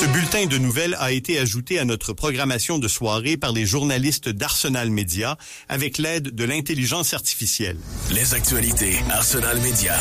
Ce bulletin de nouvelles a été ajouté à notre programmation de soirée par les journalistes d'Arsenal Média avec l'aide de l'intelligence artificielle. Les actualités Arsenal Média.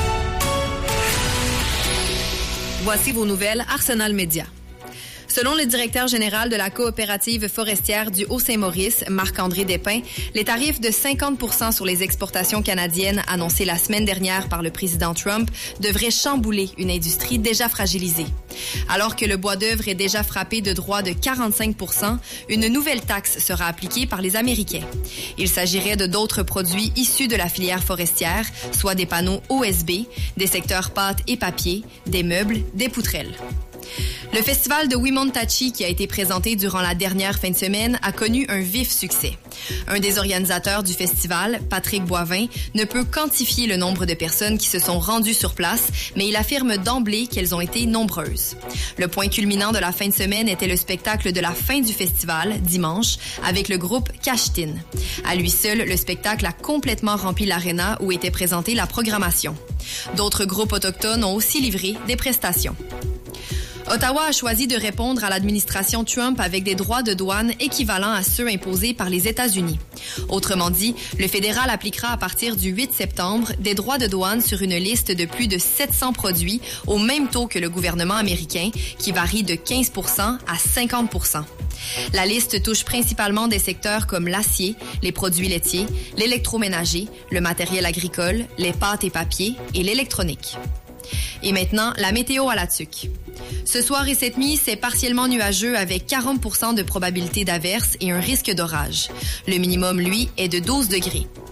Voici vos nouvelles Arsenal Média. Selon le directeur général de la coopérative forestière du Haut-Saint-Maurice, Marc-André Despins, les tarifs de 50% sur les exportations canadiennes annoncés la semaine dernière par le président Trump devraient chambouler une industrie déjà fragilisée. Alors que le bois d'œuvre est déjà frappé de droits de 45%, une nouvelle taxe sera appliquée par les Américains. Il s'agirait de d'autres produits issus de la filière forestière, soit des panneaux OSB, des secteurs pâte et papier, des meubles, des poutrelles. Le festival de Wimontachi, qui a été présenté durant la dernière fin de semaine, a connu un vif succès. Un des organisateurs du festival, Patrick Boivin, ne peut quantifier le nombre de personnes qui se sont rendues sur place, mais il affirme d'emblée qu'elles ont été nombreuses. Le point culminant de la fin de semaine était le spectacle de la fin du festival, dimanche, avec le groupe Cashtin. À lui seul, le spectacle a complètement rempli l'aréna où était présentée la programmation. D'autres groupes autochtones ont aussi livré des prestations. Ottawa a choisi de répondre à l'administration Trump avec des droits de douane équivalents à ceux imposés par les États-Unis. Autrement dit, le fédéral appliquera à partir du 8 septembre des droits de douane sur une liste de plus de 700 produits au même taux que le gouvernement américain, qui varie de 15% à 50%. La liste touche principalement des secteurs comme l'acier, les produits laitiers, l'électroménager, le matériel agricole, les pâtes et papiers et l'électronique. Et maintenant, la météo à la tuque. Ce soir et cette nuit, c'est partiellement nuageux avec 40% de probabilité d'averse et un risque d'orage. Le minimum, lui, est de 12 degrés.